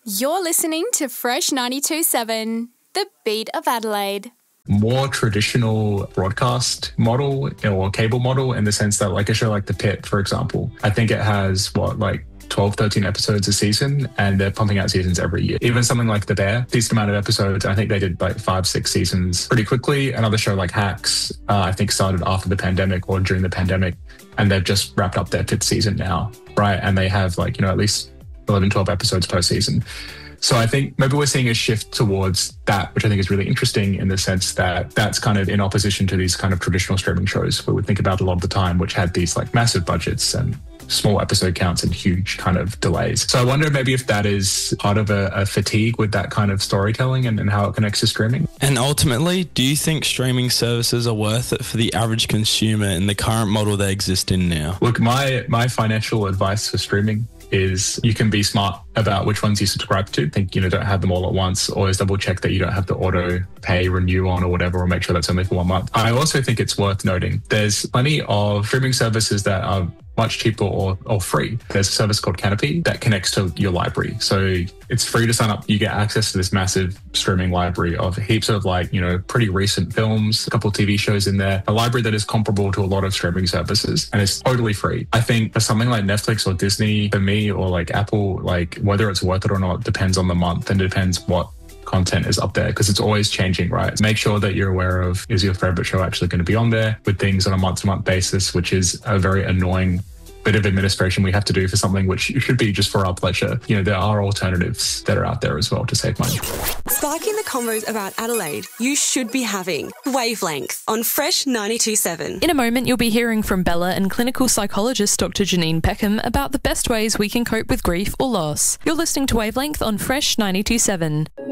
You're listening to Fresh 92.7, the beat of Adelaide. More traditional broadcast model or cable model in the sense that like a show like The Pit, for example, I think it has 12, 13 episodes a season, and they're pumping out seasons every year. Even something like The Bear, decent amount of episodes. I think they did like 5-6 seasons pretty quickly. Another show like Hacks, I think started after the pandemic or during the pandemic, and they've just wrapped up their 5th season now, right? And they have at least 11, 12 episodes per season. So I think maybe we're seeing a shift towards that, which I think is really interesting in the sense that that's kind of in opposition to these kind of traditional streaming shows we would think about a lot of the time, which had these like massive budgets and small episode counts and huge kind of delays. So I wonder maybe if that is part of a fatigue with that kind of storytelling and how it connects to streaming. And ultimately, do you think streaming services are worth it for the average consumer in the current model they exist in now? Look, my financial advice for streaming is you can be smart about which ones you subscribe to. Think, don't have them all at once. Always double check that you don't have the auto pay renew on or whatever, or make sure that's only for 1 month. I also think it's worth noting there's plenty of streaming services that are much cheaper or free. There's a service called Canopy that connects to your library. So it's free to sign up. You get access to this massive streaming library of heaps of pretty recent films, a couple of TV shows in there, a library that is comparable to a lot of streaming services, and it's totally free. I think for something like Netflix or Disney, for me, or like Apple, whether it's worth it or not depends on the month and depends what content is up there, because it's always changing, right? Make sure that you're aware of, is your favorite show actually going to be on there, with things on a month-to-month basis, which is a very annoying bit of administration we have to do for something which should be just for our pleasure. There are alternatives that are out there as well to save money. Sparking the convos about Adelaide you should be having. Wavelength on Fresh 92.7. In a moment, you'll be hearing from Bella and clinical psychologist Dr. Janine Peckham about the best ways we can cope with grief or loss. You're listening to Wavelength on Fresh 92.7.